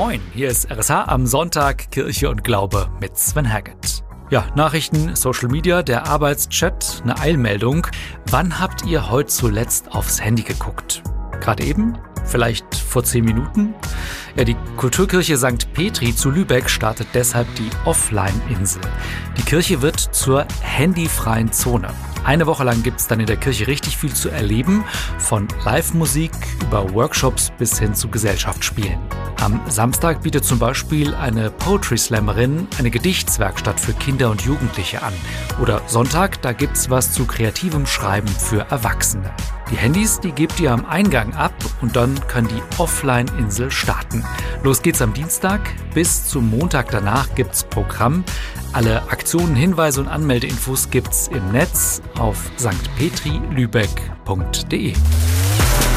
Moin, hier ist RSH am Sonntag, Kirche und Glaube mit Sven Haggett. Ja, Nachrichten, Social Media, der Arbeitschat, eine Eilmeldung. Wann habt ihr heute zuletzt aufs Handy geguckt? Gerade eben? Vielleicht vor 10 Minuten? Ja, die Kulturkirche St. Petri zu Lübeck startet deshalb die Offline-Insel. Die Kirche wird zur handyfreien Zone. Eine Woche lang gibt es dann in der Kirche richtig viel zu erleben, von Live-Musik über Workshops bis hin zu Gesellschaftsspielen. Am Samstag bietet zum Beispiel eine Poetry-Slammerin eine Gedichtswerkstatt für Kinder und Jugendliche an. Oder Sonntag, da gibt's was zu kreativem Schreiben für Erwachsene. Die Handys, die gebt ihr am Eingang ab und dann kann die Offline-Insel starten. Los geht's am Dienstag. Bis zum Montag danach gibt's Programm. Alle Aktionen, Hinweise und Anmeldeinfos gibt's im Netz auf stpetrilübeck.de.